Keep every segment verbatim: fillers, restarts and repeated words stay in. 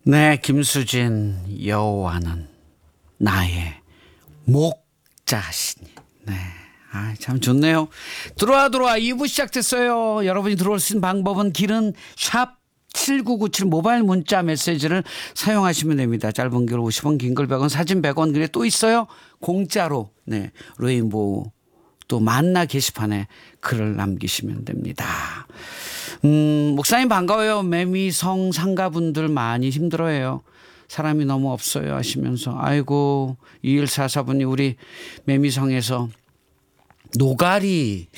네, 김수진 여호와는 나의 목자시니. 네, 아, 참 좋네요. 들어와 들어와 이 부 시작됐어요. 여러분이 들어올 수 있는 방법은 길은 샵 칠구구칠 모바일 문자 메시지를 사용하시면 됩니다. 짧은 글 오십 원, 긴 글 백 원, 사진 백 원. 그래 또 있어요. 공짜로 네 레인보우 또 만나 게시판에 글을 남기시면 됩니다. 음, 목사님 반가워요. 매미성 상가분들 많이 힘들어해요. 사람이 너무 없어요 하시면서 아이고 이일사사 분이 우리 매미성에서 노가리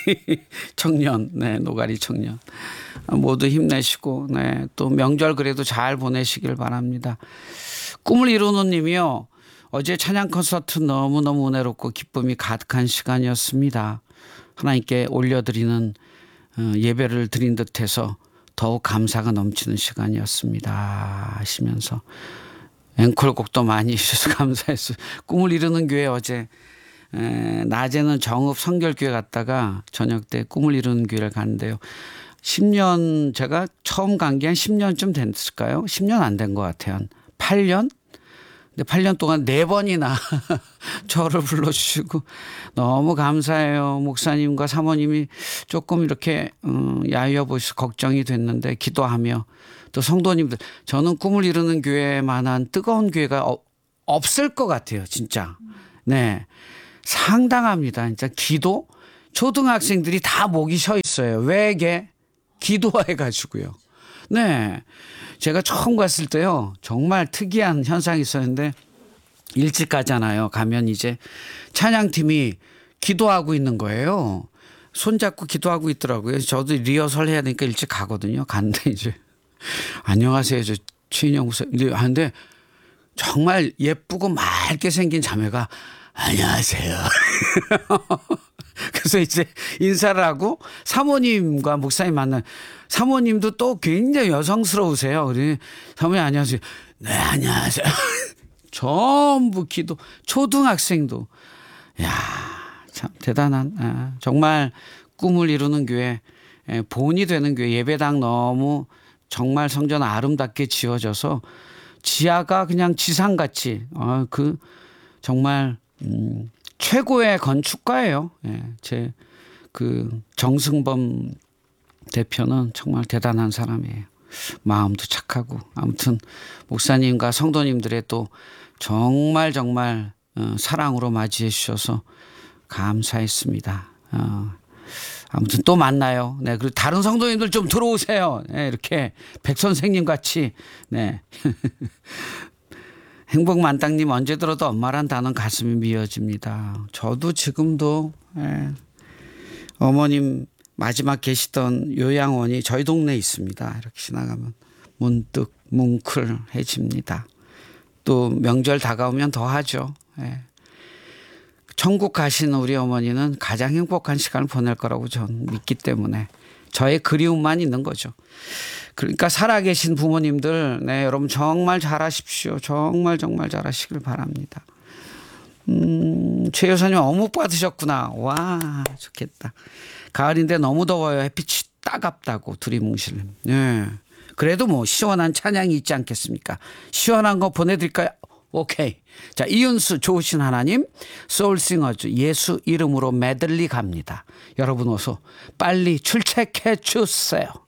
청년, 네, 노가리 청년 모두 힘내시고, 네, 또 명절 그래도 잘 보내시길 바랍니다. 꿈을 이루는 님이요. 어제 찬양 콘서트 너무너무 은혜롭고 기쁨이 가득한 시간이었습니다. 하나님께 올려드리는 예배를 드린 듯해서 더욱 감사가 넘치는 시간이었습니다 하시면서 앵콜곡도 많이 주셔서 감사했어요. 꿈을 이루는 교회 어제 에, 낮에는 정읍 성결교회 갔다가 저녁 때 꿈을 이루는 교회를 갔는데요. 십 년 제가 처음 간 게 한 십 년쯤 됐을까요? 십 년 안 된 것 같아요. 한 팔 년? 근데 팔 년 동안 네 번이나 저를 불러주시고 너무 감사해요. 목사님과 사모님이 조금 이렇게 야유어 보셔서 걱정이 됐는데 기도하며 또 성도님들 저는 꿈을 이루는 교회만한 뜨거운 교회가 없을 것 같아요. 진짜. 네. 상당합니다. 진짜 기도 초등학생들이 다 목이 쉬어 있어요. 왜게? 기도해 가지고요. 네. 제가 처음 갔을 때요. 정말 특이한 현상이 있었는데 일찍 가잖아요. 가면 이제 찬양팀이 기도하고 있는 거예요. 손잡고 기도하고 있더라고요. 저도 리허설 해야 되니까 일찍 가거든요. 갔는데 이제 안녕하세요. 저 최인영 목사님. 하는데 정말 예쁘고 맑게 생긴 자매가 안녕하세요. 그래서 이제 인사를 하고 사모님과 목사님 만나 사모님도 또 굉장히 여성스러우세요. 그래 사모님 안녕하세요. 네 안녕하세요. 전부 기도 초등학생도 야 참 대단한 아, 정말 꿈을 이루는 교회 본이 되는 교회 예배당 너무 정말 성전 아름답게 지어져서 지하가 그냥 지상같이 아, 그 정말 음, 최고의 건축가예요. 예, 제 그 정승범 대표는 정말 대단한 사람이에요. 마음도 착하고 아무튼 목사님과 성도님들의 또 정말 정말 어, 사랑으로 맞이해 주셔서 감사했습니다. 어, 아무튼 또 만나요. 네, 그리고 다른 성도님들 좀 들어오세요. 네, 이렇게 백 선생님 같이 네. 행복만땅님 언제 들어도 엄마란 단어는 가슴이 미어집니다. 저도 지금도 예, 어머님 마지막 계시던 요양원이 저희 동네에 있습니다. 이렇게 지나가면 문득 뭉클해집니다. 또 명절 다가오면 더 하죠. 예. 천국 가신 우리 어머니는 가장 행복한 시간을 보낼 거라고 저는 믿기 때문에 저의 그리움만 있는 거죠. 그러니까 살아계신 부모님들, 네, 여러분 정말 잘하십시오. 정말 정말 잘하시길 바랍니다. 음, 최 여사님 어묵 받으셨구나. 와, 좋겠다. 가을인데 너무 더워요. 햇빛이 따갑다고 두리뭉실. 네. 그래도 뭐 시원한 찬양이 있지 않겠습니까? 시원한 거 보내드릴까요? 오케이. 자, 이윤수 좋으신 하나님 소울싱어즈 예수 이름으로 메들리 갑니다. 여러분 어서 빨리 출첵해 주세요.